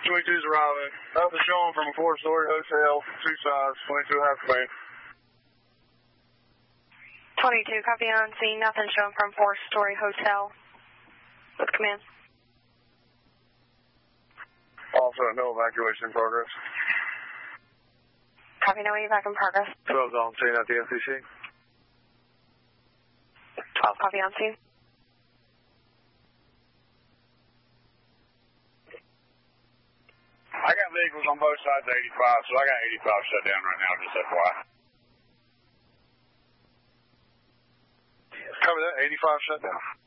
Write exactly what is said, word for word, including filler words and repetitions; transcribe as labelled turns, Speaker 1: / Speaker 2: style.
Speaker 1: twenty-two's arriving. Nothing showing from a four-story hotel, two sides, twenty-two half clean.
Speaker 2: twenty-two, copy on scene. Nothing showing from four-story hotel. With command.
Speaker 1: Also, no evacuation in progress.
Speaker 2: Copy, no evac in progress.
Speaker 1: twelve's on scene at the F C C.
Speaker 2: twelve, copy on scene.
Speaker 1: I got vehicles on both sides of eighty-five, so I got eighty-five shut down right now, just F Y I. Cover that, eighty-five shut down.